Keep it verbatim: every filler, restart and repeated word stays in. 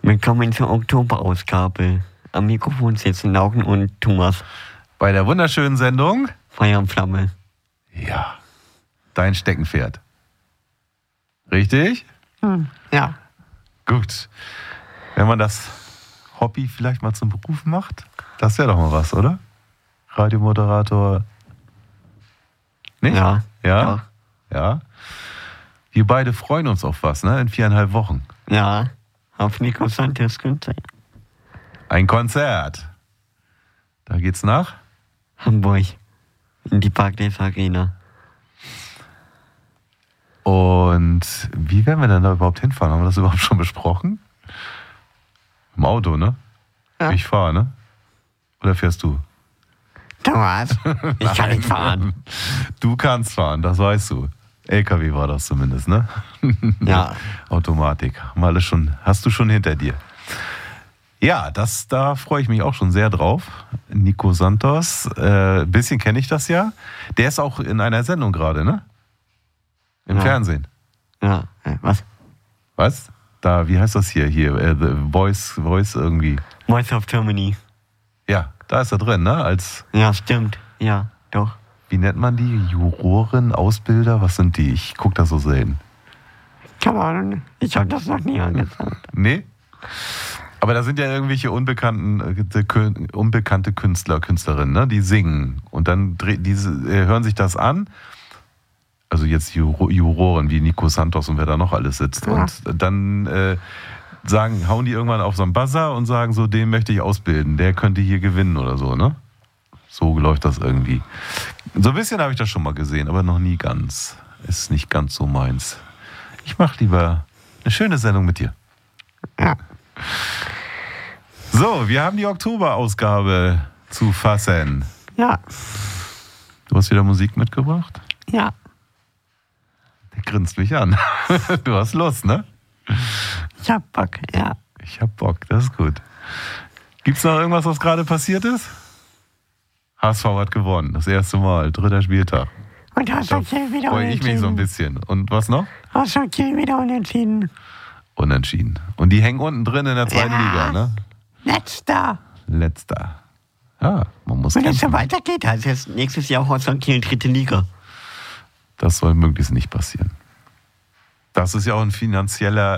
Willkommen zur Oktoberausgabe. Am Mikrofon sitzen Laugen und Thomas. Bei der wunderschönen Sendung Feuer und Flamme. Ja, dein Steckenpferd. Richtig? Hm. Ja. Gut. Wenn man das Hobby vielleicht mal zum Beruf macht, das wäre doch mal was, oder? Radiomoderator. Nicht? Ja. Ja? Ja. Ja. Wir beide freuen uns auf was, ne? In viereinhalb Wochen. Ja. Auf Nico Santos Konzert. Ein Konzert. Da geht's nach? Hamburg. In die Barclays Arena. Und wie werden wir denn da überhaupt hinfahren? Haben wir das überhaupt schon besprochen? Im Auto, ne? Ja. Ich fahre, ne? Oder fährst du? Thomas, ich kann nicht fahren. Du kannst fahren, das weißt du. L K W war das zumindest, ne? Ja. Automatik. Haben wir alles schon, hast du schon hinter dir. Ja, das, da freue ich mich auch schon sehr drauf. Nico Santos, ein äh, bisschen kenne ich das ja. Der ist auch in einer Sendung gerade, ne? Im Ja. Fernsehen. Ja, was? Was? Da, wie heißt das hier? Hier, äh, The Voice, Voice irgendwie. Voice of Germany. Ja, da ist er drin, ne? Als, Ja, stimmt. Ja, doch. wie nennt man die? Juroren, Ausbilder? Was sind die? Ich gucke das so selten. Keine Ahnung. Ich habe das noch nie angeschaut. Nee? Aber da sind ja irgendwelche unbekannten, äh, unbekannte Künstler, Künstlerinnen, ne? Die singen. Und dann dreh, diese, äh, hören sich das an. Also jetzt Juro, Juroren wie Nico Santos und wer da noch alles sitzt. Ja. Und dann äh, sagen, hauen die irgendwann auf so einen Buzzer und sagen so, den möchte ich ausbilden. Der könnte hier gewinnen oder so, ne? So läuft das irgendwie. So ein bisschen habe ich das schon mal gesehen, aber noch nie ganz. Ist nicht ganz so meins. Ich mache lieber eine schöne Sendung mit dir. Ja. So, wir haben die Oktoberausgabe zu fassen. Ja. Du hast wieder Musik mitgebracht? Ja. Der grinst mich an. Du hast Lust, ne? Ich hab Bock, ja. Ich hab Bock, das ist gut. Gibt's noch irgendwas, was gerade passiert ist? H S V hat gewonnen, das erste Mal, dritter Spieltag. Und hast Da du Kiel wieder freue ich mich so ein unentschieden? bisschen. Und was noch? Hast du Kiel wieder unentschieden? Unentschieden. Und die hängen unten drin in der zweiten Ja. Liga, ne? Letzter. Letzter. Ja, man muss Wenn es so kämpfen. weitergeht, heißt es nächstes Jahr Holstein Kiel dritte Liga. Das soll möglichst nicht passieren. Das ist ja auch ein finanzieller